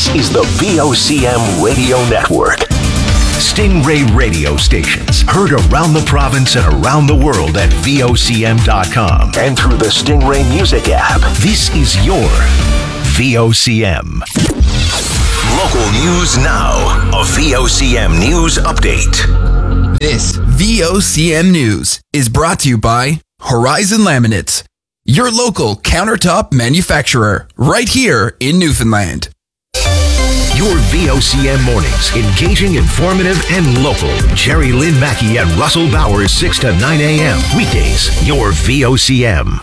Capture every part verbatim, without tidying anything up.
is the V O C M Radio Network. Stingray radio stations heard around the province and around the world at V O C M dot com and through the Stingray Music app. This is your V O C M. Local news now. A V O C M News update. This V O C M News is brought to you by Horizon Laminates, your local countertop manufacturer right here in Newfoundland. Your V O C M mornings, engaging, informative, and local. Jerry Lynn Mackey and Russell Bowers, six to nine a.m. Weekdays, your V O C M.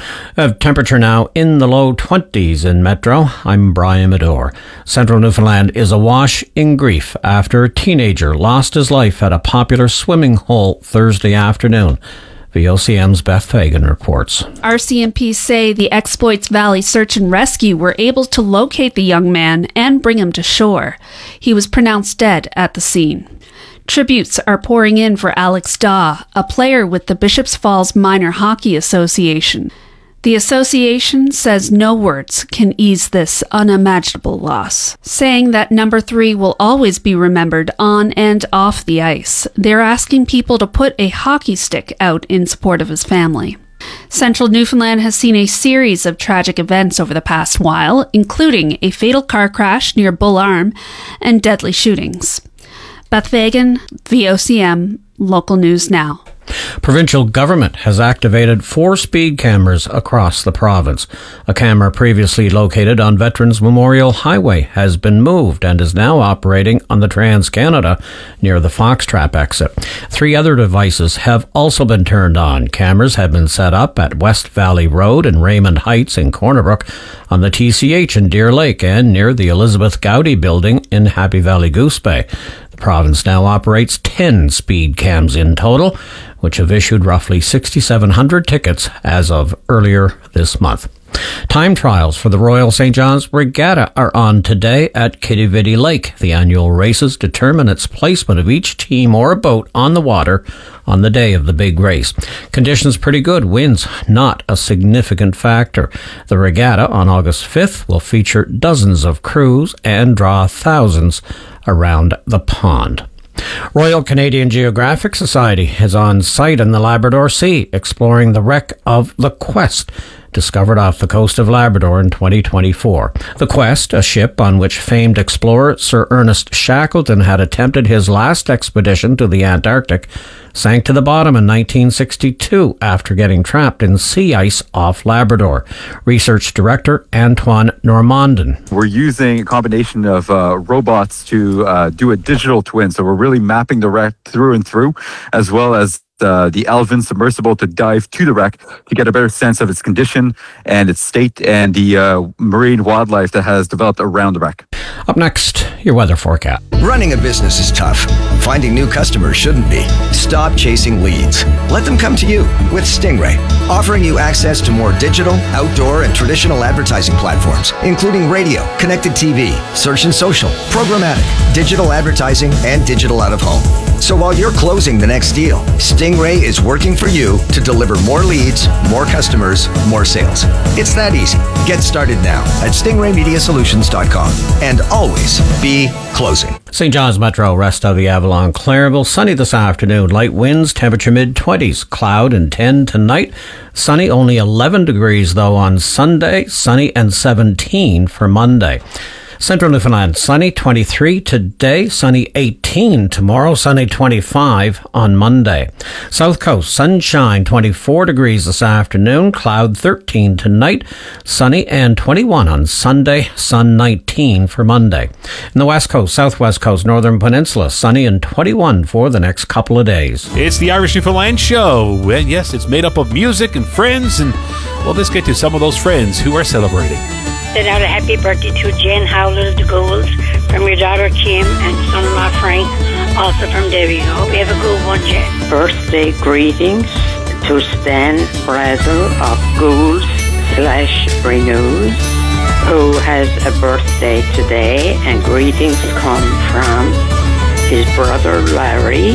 Of temperature now in the low twenties in Metro. I'm Brian Medore. Central Newfoundland is awash in grief after a teenager lost his life at a popular swimming hole Thursday afternoon. V O C M's Beth Fagan reports. R C M P say the Exploits Valley Search and Rescue were able to locate the young man and bring him to shore. He was pronounced dead at the scene. Tributes are pouring in for Alex Daw, a player with the Bishops Falls Minor Hockey Association. The association says no words can ease this unimaginable loss, saying that number three will always be remembered on and off the ice. They're asking people to put a hockey stick out in support of his family. Central Newfoundland has seen a series of tragic events over the past while, including a fatal car crash near Bull Arm and deadly shootings. Beth Fagan, V O C M, Local News Now. Provincial government has activated four speed cameras across the province. A camera previously located on Veterans Memorial Highway has been moved and is now operating on the Trans-Canada near the Foxtrap exit. Three other devices have also been turned on. Cameras have been set up at West Valley Road and Raymond Heights in Corner Brook, on the T C H in Deer Lake, and near the Elizabeth Gowdy building in Happy Valley Goose Bay. The province now operates ten speed cams in total, which have issued roughly six thousand seven hundred tickets as of earlier this month. Time trials for the Royal Saint John's Regatta are on today at Kitivity Lake. The annual races determine its placement of each team or boat on the water on the day of the big race. Conditions pretty good. Winds not a significant factor. The regatta on August fifth will feature dozens of crews and draw thousands around the pond. Royal Canadian Geographic Society is on site in the Labrador Sea, exploring the wreck of the Quest, discovered off the coast of Labrador in twenty twenty-four. The Quest, a ship on which famed explorer Sir Ernest Shackleton had attempted his last expedition to the Antarctic, sank to the bottom in nineteen sixty-two after getting trapped in sea ice off Labrador. Research Director Antoine Normandin. We're using a combination of uh, robots to uh, do a digital twin, so we're really mapping the wreck through and through, as well as Uh, the Alvin submersible to dive to the wreck to get a better sense of its condition and its state and the uh, marine wildlife that has developed around the wreck. Up next, your weather forecast. Running a business is tough. Finding new customers shouldn't be. Stop chasing leads. Let them come to you with Stingray, offering you access to more digital, outdoor, and traditional advertising platforms, including radio, connected T V, search and social, programmatic, digital advertising, and digital out of home. So while you're closing the next deal, Stingray is working for you to deliver more leads, more customers, more sales. It's that easy. Get started now at stingray media solutions dot com and always be closing. Saint John's Metro, rest of the Avalon, Clairville. Sunny this afternoon. Light winds, temperature mid-twenties. Cloud and ten tonight. Sunny, only eleven degrees though on Sunday. Sunny and seventeen for Monday. Central Newfoundland, sunny, twenty-three today, sunny eighteen tomorrow, sunny twenty-five on Monday. South Coast, sunshine, twenty-four degrees this afternoon, cloud thirteen tonight, sunny and twenty-one on Sunday, sun nineteen for Monday. In the West Coast, Southwest Coast, Northern Peninsula, sunny and twenty-one for the next couple of days. It's the Irish Newfoundland Show, and yes, it's made up of music and friends, and well, let's get to some of those friends who are celebrating. Send out a happy birthday to Jen Howlett of the Goulds, from your daughter Kim and son-in-law Frank, also from Debbie. I hope you have a good one, Jen. Birthday greetings to Stan Brazel of Goulds slash Renews, who has a birthday today, and greetings come from his brother Larry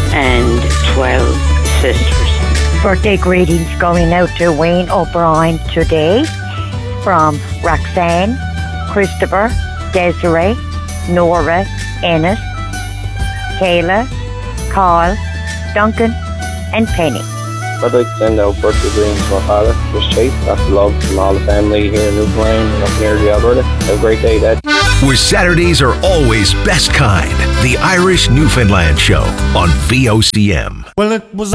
and twelve sisters. Birthday greetings going out to Wayne O'Brien today, from Roxanne, Christopher, Desiree, Nora, Ennis, Kayla, Carl, Duncan, and Penny. I'd like to send out birthday greetings to my father, Chris Chase. Lots of love from all the family here in Newfoundland and up near the Alberta. Have a great day, Dad. Where Saturdays are always best kind. The Irish Newfoundland Show on V O C M. Well, it was